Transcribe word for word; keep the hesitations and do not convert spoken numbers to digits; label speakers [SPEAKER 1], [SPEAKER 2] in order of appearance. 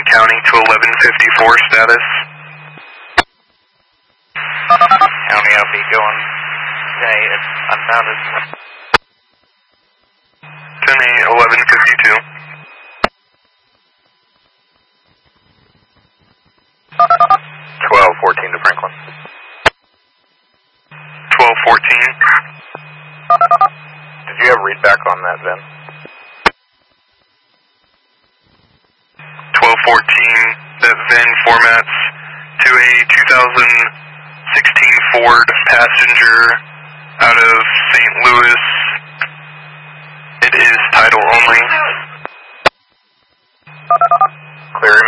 [SPEAKER 1] County to eleven fifty-four status.
[SPEAKER 2] County, I'll be going ten eight, it's unfounded.
[SPEAKER 1] ten eight, eleven fifty-two.
[SPEAKER 2] twelve fourteen to Franklin.
[SPEAKER 1] twelve fourteen.
[SPEAKER 2] Did you have readback on that, Vin?
[SPEAKER 1] twelve fourteen, that VIN formats to a two thousand sixteen Ford passenger out of Saint Louis. It is title only.
[SPEAKER 2] Clear